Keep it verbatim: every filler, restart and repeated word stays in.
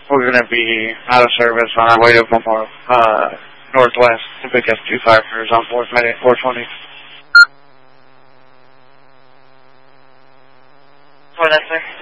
we're going to be out of service on our way to Memorial, uh, Northwest to pick up two firefighters on fourth Med four twenty. For that, sir.